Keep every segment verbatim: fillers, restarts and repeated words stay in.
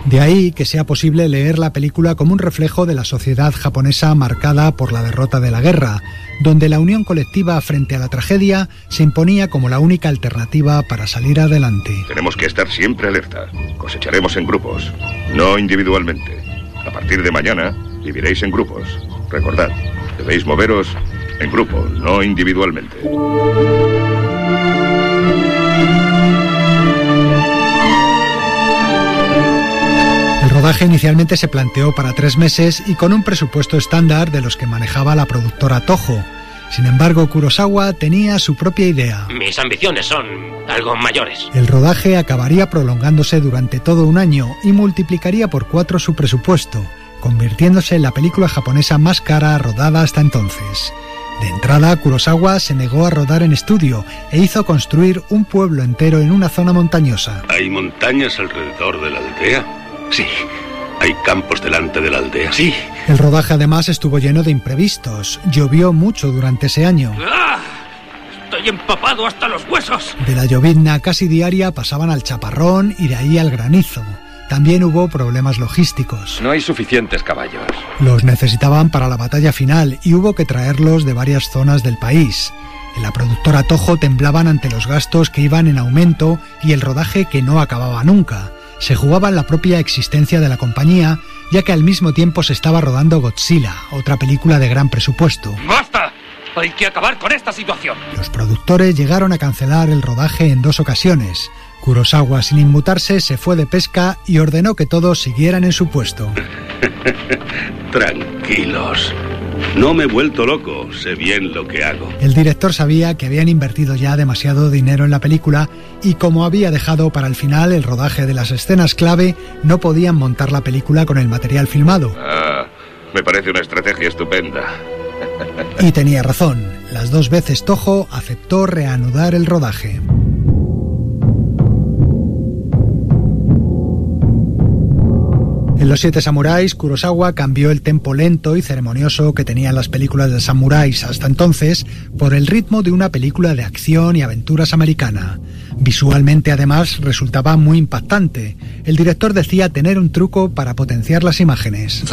De ahí que sea posible leer la película como un reflejo de la sociedad japonesa marcada por la derrota de la guerra, donde la unión colectiva frente a la tragedia se imponía como la única alternativa para salir adelante. Tenemos que estar siempre alerta. Cosecharemos en grupos, no individualmente. A partir de mañana, viviréis en grupos. Recordad, debéis moveros en grupo, no individualmente. El rodaje inicialmente se planteó para tres meses y con un presupuesto estándar de los que manejaba la productora Toho. Sin embargo, Kurosawa tenía su propia idea. Mis ambiciones son algo mayores. El rodaje acabaría prolongándose durante todo un año y multiplicaría por cuatro su presupuesto, convirtiéndose en la película japonesa más cara rodada hasta entonces. De entrada, Kurosawa se negó a rodar en estudio e hizo construir un pueblo entero en una zona montañosa. ¿Hay montañas alrededor de la aldea? Sí. ¿Hay campos delante de la aldea? Sí. El rodaje además estuvo lleno de imprevistos. Llovió mucho durante ese año. ¡Ah! Estoy empapado hasta los huesos. De la llovizna casi diaria pasaban al chaparrón y de ahí al granizo. También hubo problemas logísticos. No hay suficientes caballos. Los necesitaban para la batalla final y hubo que traerlos de varias zonas del país. En la productora Toho temblaban ante los gastos que iban en aumento y el rodaje que no acababa nunca. Se jugaba en la propia existencia de la compañía, ya que al mismo tiempo se estaba rodando Godzilla, otra película de gran presupuesto. ¡Basta! Hay que acabar con esta situación. Los productores llegaron a cancelar el rodaje en dos ocasiones. Kurosawa, sin inmutarse, se fue de pesca y ordenó que todos siguieran en su puesto. Tranquilos. No me he vuelto loco, sé bien lo que hago. El director sabía que habían invertido ya demasiado dinero en la película y como había dejado para el final el rodaje de las escenas clave, no podían montar la película con el material filmado. Ah, me parece una estrategia estupenda. Y tenía razón. Las dos veces Toho aceptó reanudar el rodaje. En Los Siete Samuráis, Kurosawa cambió el tempo lento y ceremonioso que tenían las películas de samuráis hasta entonces por el ritmo de una película de acción y aventuras americana. Visualmente, además, resultaba muy impactante. El director decía tener un truco para potenciar las imágenes.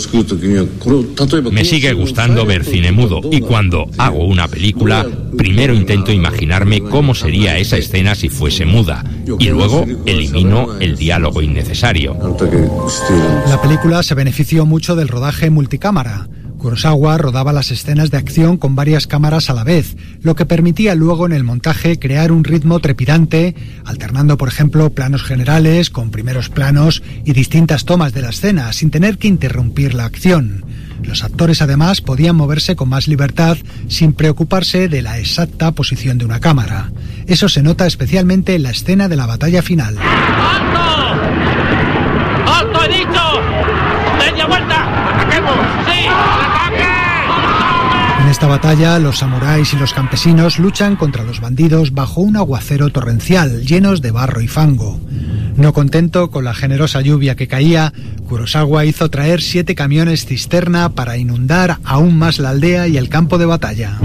Me sigue gustando ver cine mudo y cuando hago una película, primero intento imaginarme cómo sería esa escena si fuese muda y luego elimino el diálogo innecesario. La película se benefició mucho del rodaje multicámara. Kurosawa rodaba las escenas de acción con varias cámaras a la vez, lo que permitía luego en el montaje crear un ritmo trepidante, alternando por ejemplo planos generales con primeros planos y distintas tomas de la escena, sin tener que interrumpir la acción. Los actores además podían moverse con más libertad sin preocuparse de la exacta posición de una cámara. Eso se nota especialmente en la escena de la batalla final. ¡Alto! ¡Alto, he dicho! ¡Media vuelta! ¡Ataquemos! ¡Sí! ¡Ataque! En esta batalla, los samuráis y los campesinos luchan contra los bandidos bajo un aguacero torrencial, llenos de barro y fango. No contento con la generosa lluvia que caía, Kurosawa hizo traer siete camiones cisterna para inundar aún más la aldea y el campo de batalla.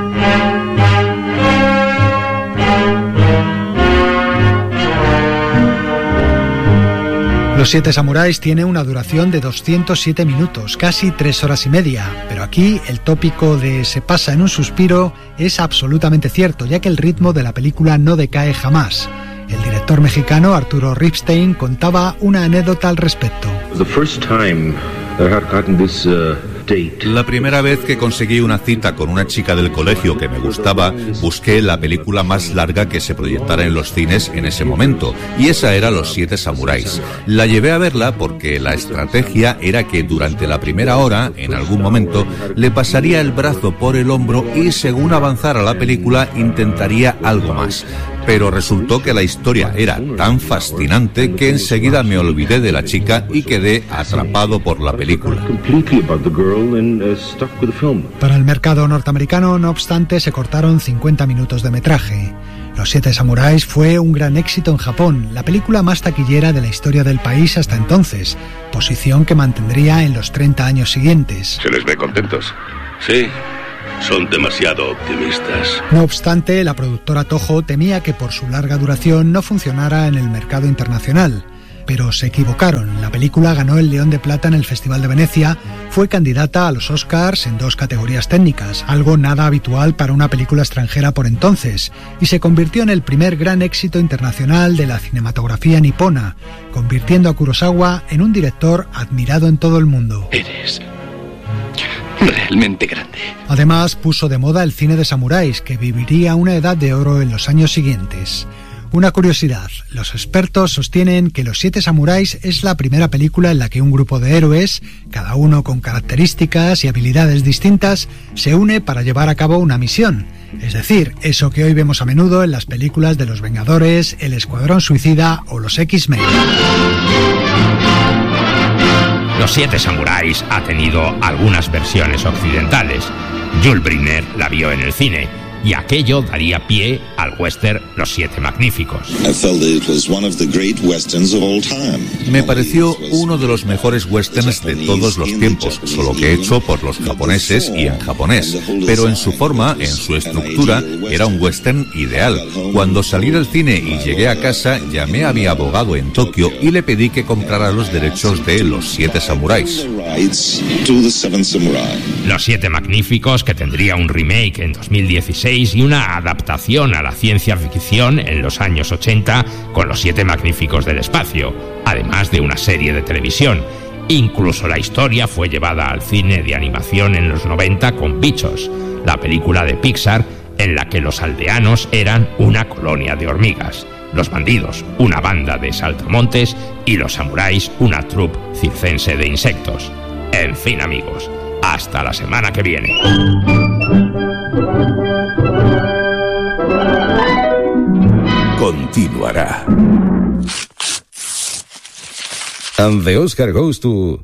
Los Siete Samuráis tiene una duración de doscientos siete minutos, casi tres horas y media, pero aquí el tópico de se pasa en un suspiro es absolutamente cierto, ya que el ritmo de la película no decae jamás. El director mexicano Arturo Ripstein contaba una anécdota al respecto. La primera vez que conseguí una cita con una chica del colegio que me gustaba, busqué la película más larga que se proyectara en los cines en ese momento, y esa era Los Siete Samuráis. La llevé a verla porque la estrategia era que durante la primera hora, en algún momento, le pasaría el brazo por el hombro y según avanzara la película intentaría algo más. Pero resultó que la historia era tan fascinante que enseguida me olvidé de la chica y quedé atrapado por la película. Para el mercado norteamericano, no obstante, se cortaron cincuenta minutos de metraje. Los Siete Samuráis fue un gran éxito en Japón, la película más taquillera de la historia del país hasta entonces, posición que mantendría en los treinta años siguientes. ¿Se les ve contentos? Sí. Son demasiado optimistas. No obstante, la productora Toho temía que por su larga duración no funcionara en el mercado internacional. pero se equivocaron. La película ganó el León de Plata en el Festival de Venecia, fue candidata a los Oscars en dos categorías técnicas, algo nada habitual para una película extranjera por entonces, y se convirtió en el primer gran éxito internacional de la cinematografía nipona, convirtiendo a Kurosawa en un director admirado en todo el mundo. Eres realmente grande. Además, puso de moda el cine de samuráis, que viviría una edad de oro en los años siguientes. Una curiosidad, los expertos sostienen que Los Siete Samuráis es la primera película en la que un grupo de héroes, cada uno con características y habilidades distintas, se une para llevar a cabo una misión. Es decir, eso que hoy vemos a menudo en las películas de los Vengadores, el Escuadrón Suicida o los X-Men. Los Siete Samuráis ha tenido algunas versiones occidentales. Jules Briner la vio en el cine, y aquello daría pie al western Los Siete Magníficos. Me pareció uno de los mejores westerns de todos los tiempos, solo que hecho por los japoneses y en japonés. Pero en su forma, en su estructura, era un western ideal. Cuando salí del cine y llegué a casa, llamé a mi abogado en Tokio y le pedí que comprara los derechos de Los Siete Samuráis. Los Siete Magníficos, que tendría un remake en dos mil dieciséis y una adaptación a la ciencia ficción en los años ochenta con Los Siete Magníficos del Espacio, además de una serie de televisión. Incluso la historia fue llevada al cine de animación en los noventa con Bichos, la película de Pixar en la que los aldeanos eran una colonia de hormigas, los bandidos una banda de saltamontes y los samuráis una troupe circense de insectos. En fin, amigos, hasta la semana que viene. Continuará. And the Oscar goes to...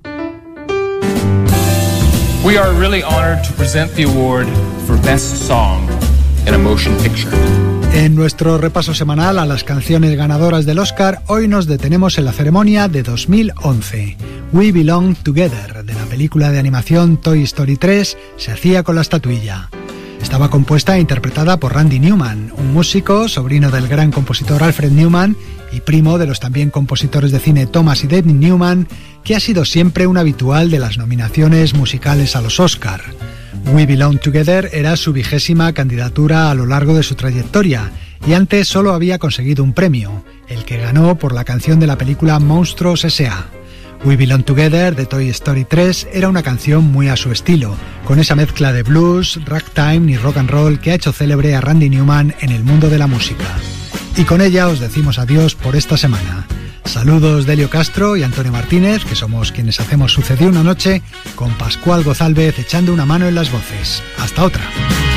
We are really honored to present the award for Best Song in a Motion Picture. En nuestro repaso semanal a las canciones ganadoras del Oscar, hoy nos detenemos en la ceremonia de dos mil once. We Belong Together, de la película de animación Toy Story tres, se hacía con la estatuilla. Estaba compuesta e interpretada por Randy Newman, un músico, sobrino del gran compositor Alfred Newman y primo de los también compositores de cine Thomas y David Newman, que ha sido siempre un habitual de las nominaciones musicales a los Oscar. We Belong Together era su vigésima candidatura a lo largo de su trayectoria y antes solo había conseguido un premio, el que ganó por la canción de la película Monstruos ese a. We Belong Together de Toy Story tres era una canción muy a su estilo, con esa mezcla de blues, ragtime y rock and roll que ha hecho célebre a Randy Newman en el mundo de la música. Y con ella os decimos adiós por esta semana. Saludos de Elio Castro y Antonio Martínez, que somos quienes hacemos Sucedió una noche, con Pascual Gozálvez echando una mano en las voces. Hasta otra.